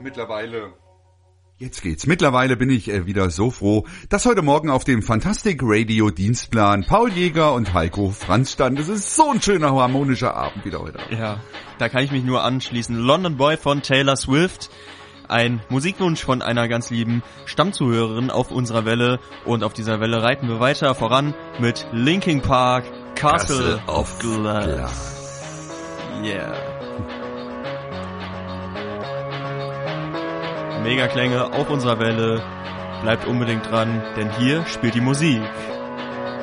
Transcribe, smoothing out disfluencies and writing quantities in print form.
Jetzt geht's. Mittlerweile bin ich wieder so froh, dass heute Morgen auf dem Fantastic Radio Dienstplan Paul Jäger und Heiko Franz stand. Es ist so ein schöner, harmonischer Abend wieder heute. Ja, da kann ich mich nur anschließen. London Boy von Taylor Swift. Ein Musikwunsch von einer ganz lieben Stammzuhörerin auf unserer Welle. Und auf dieser Welle reiten wir weiter voran mit Linkin Park, Castle of Glass. Yeah. Megaklänge auf unserer Welle. Bleibt unbedingt dran, denn hier spielt die Musik.